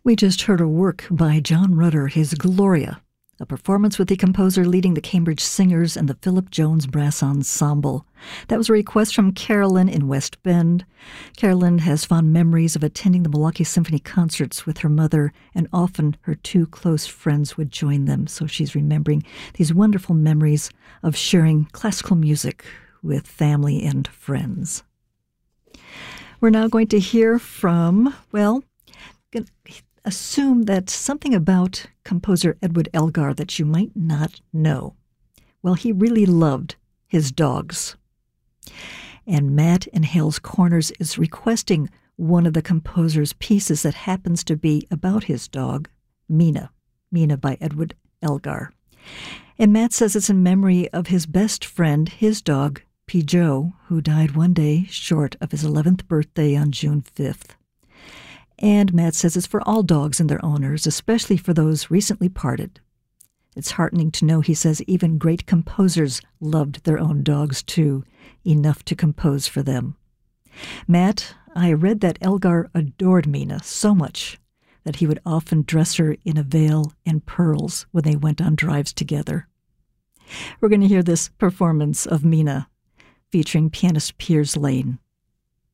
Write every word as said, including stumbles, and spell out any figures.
We just heard a work by John Rutter, his Gloria, a performance with the composer leading the Cambridge Singers and the Philip Jones Brass Ensemble. That was a request from Carolyn in West Bend. Carolyn has fond memories of attending the Milwaukee Symphony concerts with her mother, and often her two close friends would join them. So she's remembering these wonderful memories of sharing classical music with family and friends. We're now going to hear from, well, assume that something about composer Edward Elgar that you might not know. Well, he really loved his dogs. And Matt in Hales Corners is requesting one of the composer's pieces that happens to be about his dog, Mina. Mina by Edward Elgar. And Matt says it's in memory of his best friend, his dog, Pijo, who died one day short of his eleventh birthday on June fifth. And Matt says it's for all dogs and their owners, especially for those recently parted. It's heartening to know, he says, even great composers loved their own dogs too, enough to compose for them. Matt, I read that Elgar adored Mina so much that he would often dress her in a veil and pearls when they went on drives together. We're going to hear this performance of Mina featuring pianist Piers Lane.